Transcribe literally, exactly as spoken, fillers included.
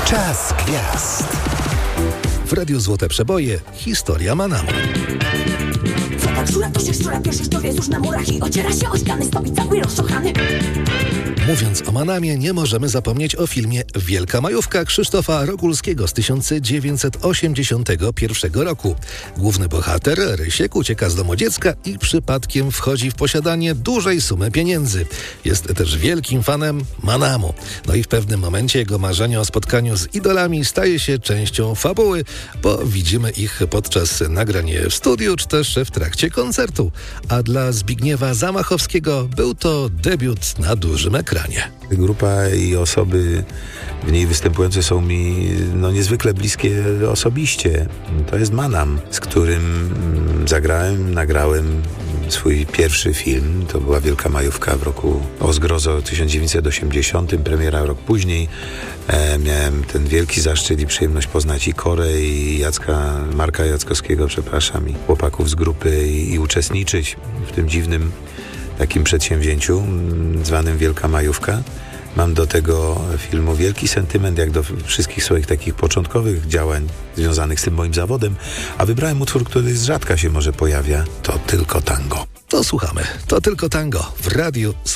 Czas gwiazd. W Radiu Złote Przeboje historia Manamu. Tak żura, to się szczura, pierwszy to jest już na murach i ociera się o ściany, stopi cały rozczochany. Mówiąc o Manamie, nie możemy zapomnieć o filmie Wielka Majówka Krzysztofa Rokulskiego z tysiąc dziewięćset osiemdziesiątego pierwszego roku. Główny bohater, Rysiek, ucieka z domu dziecka i przypadkiem wchodzi w posiadanie dużej sumy pieniędzy. Jest też wielkim fanem Manamu. No i w pewnym momencie jego marzenie o spotkaniu z idolami staje się częścią fabuły, bo widzimy ich podczas nagrania w studiu, czy też w trakcie koncertu. A dla Zbigniewa Zamachowskiego był to debiut na dużym ekranie. Grupa i osoby w niej występujące są mi no, niezwykle bliskie osobiście. To jest Manam, z którym zagrałem, nagrałem swój pierwszy film. To była Wielka Majówka w roku o zgrozo tysiąc dziewięćset osiemdziesiątym, premiera rok później. E, miałem ten wielki zaszczyt i przyjemność poznać i Korę, i Jacka, Marka Jackowskiego, przepraszam, i chłopaków z grupy i, i uczestniczyć w tym dziwnym takim przedsięwzięciu zwanym Wielka Majówka. Mam do tego filmu wielki sentyment, jak do wszystkich swoich takich początkowych działań związanych z tym moim zawodem, a wybrałem utwór, który z rzadka się może pojawia. To tylko tango. To słuchamy. To tylko tango w Radiu